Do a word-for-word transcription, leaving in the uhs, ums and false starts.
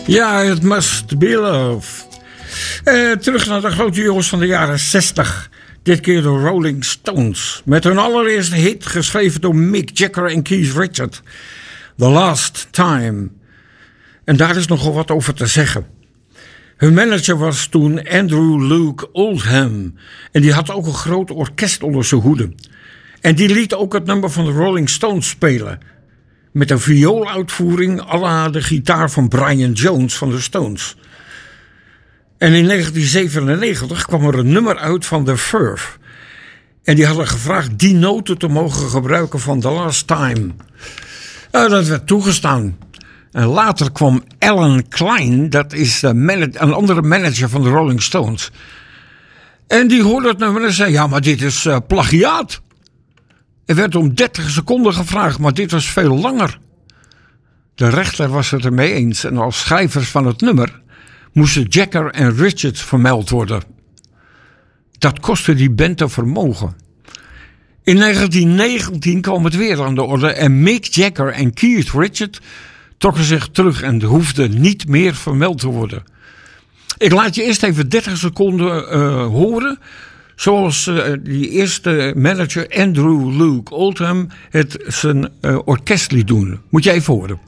Ja, het must be love. Uh, terug naar de grote jongens van de jaren zestig. Dit keer de Rolling Stones. Met hun allereerste hit, geschreven door Mick Jagger en Keith Richards. The Last Time. En daar is nogal wat over te zeggen. Hun manager was toen Andrew Luke Oldham. En die had ook een groot orkest onder zijn hoede. En die liet ook het nummer van de Rolling Stones spelen. Met een viooluitvoering à la de gitaar van Brian Jones van de Stones. En in negentien zevenennegentig kwam er een nummer uit van The Verve. En die hadden gevraagd die noten te mogen gebruiken van The Last Time. Nou, dat werd toegestaan. En later kwam Alan Klein, dat is de manage- een andere manager van de Rolling Stones. En die hoorde het nummer en zei, ja, maar dit is uh, plagiaat. Er werd om dertig seconden gevraagd, maar dit was veel langer. De rechter was het ermee eens en als schrijvers van het nummer moesten Jagger en Richards vermeld worden. Dat kostte die band een vermogen. In negentien negentien kwam het weer aan de orde en Mick Jagger en Keith Richards trokken zich terug en hoefden niet meer vermeld te worden. Ik laat je eerst even dertig seconden uh, horen, zoals uh, die eerste manager Andrew Luke Oldham het zijn uh, orkest liet doen. Moet je even horen.